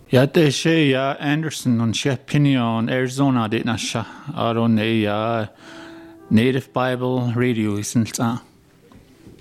Ja, det sé ja Anderson an sé Pinion Arizona dit na se ar on é Native Bible Radio is an ta.